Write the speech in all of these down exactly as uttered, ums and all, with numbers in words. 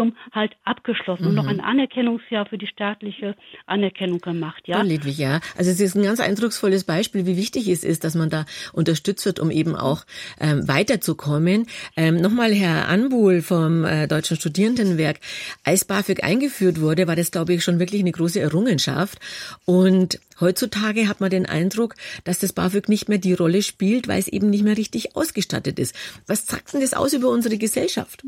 Studium halt abgeschlossen mhm. und noch ein Anerkennungsjahr für die staatliche Anerkennung gemacht. Ja, Ludwig, ja. Also es ist ein ganz eindrucksvolles Beispiel, wie wichtig es ist, dass man da unterstützt wird, um eben auch ähm, weiterzukommen. Ähm, nochmal Herr Anbuhl vom äh, Deutschen Studierendenwerk. Als BAföG eingeführt wurde, war das, glaube ich, schon wirklich eine große Errungenschaft. Und heutzutage hat man den Eindruck, dass das BAföG nicht mehr die Rolle spielt, weil es eben nicht mehr richtig ausgestattet ist. Was sagt denn das aus über unsere Gesellschaft?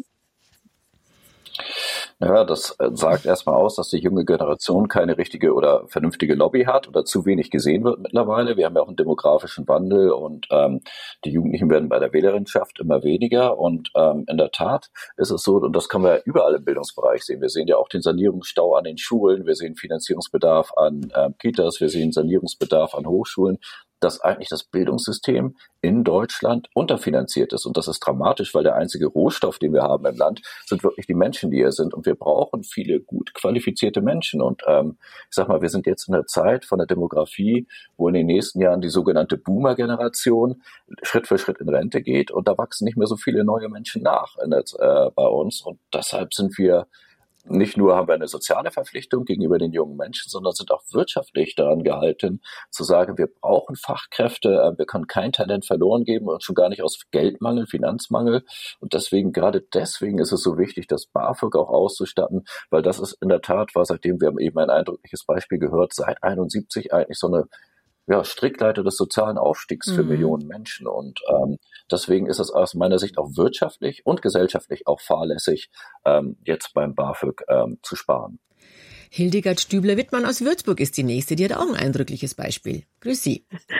Ja, das sagt erstmal aus, dass die junge Generation keine richtige oder vernünftige Lobby hat oder zu wenig gesehen wird mittlerweile. Wir haben ja auch einen demografischen Wandel und ähm, die Jugendlichen werden bei der Wählerinschaft immer weniger. Und ähm, in der Tat ist es so, und das können wir ja überall im Bildungsbereich sehen. Wir sehen ja auch den Sanierungsstau an den Schulen, wir sehen Finanzierungsbedarf an ähm, Kitas, wir sehen Sanierungsbedarf an Hochschulen, dass eigentlich das Bildungssystem in Deutschland unterfinanziert ist. Und das ist dramatisch, weil der einzige Rohstoff, den wir haben im Land, sind wirklich die Menschen, die hier sind. Und wir brauchen viele gut qualifizierte Menschen. Und ähm, ich sag mal, wir sind jetzt in der Zeit von der Demografie, wo in den nächsten Jahren die sogenannte Boomer-Generation Schritt für Schritt in Rente geht. Und da wachsen nicht mehr so viele neue Menschen nach in der, äh, bei uns. Und deshalb sind wir nicht nur haben wir eine soziale Verpflichtung gegenüber den jungen Menschen, sondern sind auch wirtschaftlich daran gehalten, zu sagen, wir brauchen Fachkräfte, wir können kein Talent verloren geben und schon gar nicht aus Geldmangel, Finanzmangel. Und deswegen, gerade deswegen ist es so wichtig, das BAföG auch auszustatten, weil das ist in der Tat, war seitdem, wir haben eben ein eindrückliches Beispiel gehört, seit einundsiebzig eigentlich so eine ja, Strickleiter des sozialen Aufstiegs für mhm. Millionen Menschen. Und ähm, deswegen ist es aus meiner Sicht auch wirtschaftlich und gesellschaftlich auch fahrlässig, ähm, jetzt beim BAföG ähm, zu sparen. Hildegard Stübler-Wittmann aus Würzburg ist die nächste. Die hat auch ein eindrückliches Beispiel. Grüß Sie.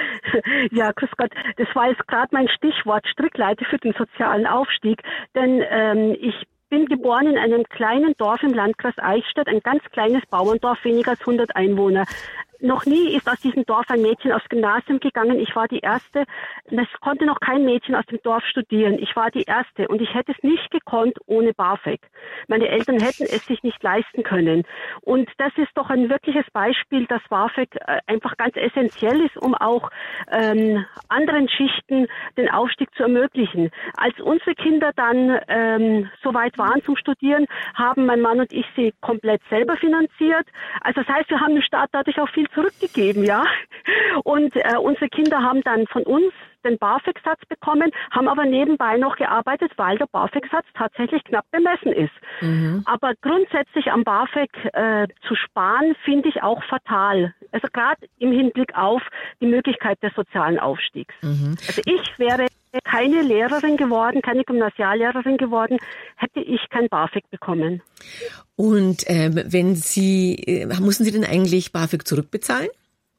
Ja, grüß Gott. Das war jetzt gerade mein Stichwort, Strickleiter für den sozialen Aufstieg. Denn ähm, ich bin geboren in einem kleinen Dorf im Landkreis Eichstätt, ein ganz kleines Bauerndorf, weniger als hundert Einwohner. Noch nie ist aus diesem Dorf ein Mädchen aufs Gymnasium gegangen. Ich war die Erste. Es konnte noch kein Mädchen aus dem Dorf studieren. Ich war die Erste. Und ich hätte es nicht gekonnt ohne BAföG. Meine Eltern hätten es sich nicht leisten können. Und das ist doch ein wirkliches Beispiel, dass BAföG einfach ganz essentiell ist, um auch ähm, anderen Schichten den Aufstieg zu ermöglichen. Als unsere Kinder dann ähm, so weit waren zum Studieren, haben mein Mann und ich sie komplett selber finanziert. Also das heißt, wir haben dem Staat dadurch auch viel zurückgegeben, ja. Und äh, unsere Kinder haben dann von uns den BAföG-Satz bekommen, haben aber nebenbei noch gearbeitet, weil der BAföG-Satz tatsächlich knapp bemessen ist. Mhm. Aber grundsätzlich am BAföG äh, zu sparen, finde ich auch fatal. Also gerade im Hinblick auf die Möglichkeit des sozialen Aufstiegs. Mhm. Also ich wäre keine Lehrerin geworden, keine Gymnasiallehrerin geworden, hätte ich kein BAföG bekommen. Und ähm, wenn Sie, äh, mussten Sie denn eigentlich BAföG zurückbezahlen?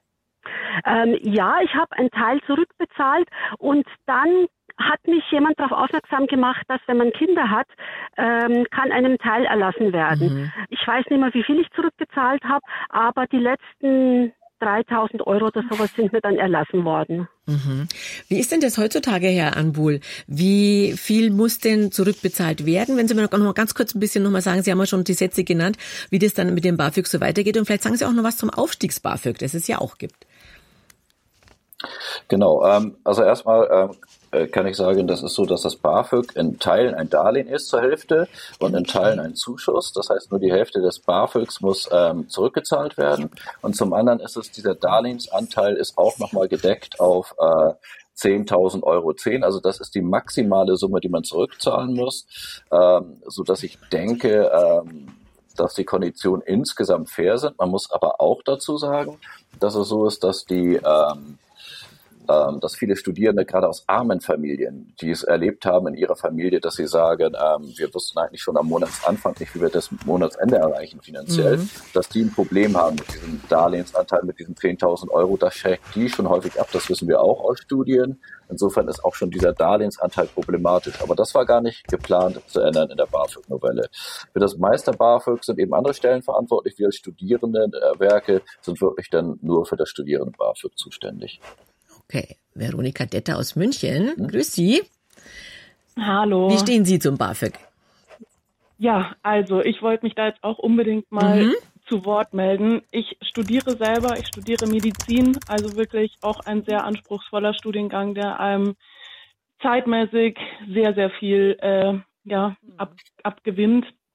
Ähm, ja, ich habe einen Teil zurückbezahlt und dann hat mich jemand darauf aufmerksam gemacht, dass wenn man Kinder hat, ähm, kann einem Teil erlassen werden. Mhm. Ich weiß nicht mehr, wie viel ich zurückgezahlt habe, aber die letzten dreitausend Euro oder sowas sind mir dann erlassen worden. Mhm. Wie ist denn das heutzutage, Herr Anbuhl? Wie viel muss denn zurückbezahlt werden? Wenn Sie mir noch mal ganz kurz ein bisschen noch mal sagen, Sie haben ja schon die Sätze genannt, wie das dann mit dem BAföG so weitergeht. Und vielleicht sagen Sie auch noch was zum Aufstiegs-BAföG, das es ja auch gibt. Genau, ähm, also erstmal ähm, kann ich sagen, das ist so, dass das BAföG in Teilen ein Darlehen ist zur Hälfte und in Teilen ein Zuschuss. Das heißt, nur die Hälfte des BAföGs muss ähm, zurückgezahlt werden. Und zum anderen ist es, dieser Darlehensanteil ist auch nochmal gedeckt auf äh, zehntausend Euro zehn. Also das ist die maximale Summe, die man zurückzahlen muss, ähm, so dass ich denke, ähm, dass die Konditionen insgesamt fair sind. Man muss aber auch dazu sagen, dass es so ist, dass die ähm, dass viele Studierende gerade aus armen Familien, die es erlebt haben in ihrer Familie, dass sie sagen, ähm, wir wussten eigentlich schon am Monatsanfang nicht, wie wir das Monatsende erreichen finanziell, mhm. dass die ein Problem haben mit diesem Darlehensanteil, mit diesen zehntausend Euro. Das schreckt die schon häufig ab, das wissen wir auch aus Studien. Insofern ist auch schon dieser Darlehensanteil problematisch. Aber das war gar nicht geplant zu ändern in der BAföG-Novelle. Für das Meister-BAföG sind eben andere Stellen verantwortlich. Wir als Studierendenwerke sind wirklich dann nur für das Studierenden-BAföG zuständig. Okay, Veronika Detter aus München. Hm? Grüß Sie. Hallo. Wie stehen Sie zum BAföG? Ja, also ich wollte mich da jetzt auch unbedingt mal mhm. zu Wort melden. Ich studiere selber, ich studiere Medizin, also wirklich auch ein sehr anspruchsvoller Studiengang, der einem zeitmäßig sehr, sehr viel äh, ja, ab, abgewinnt.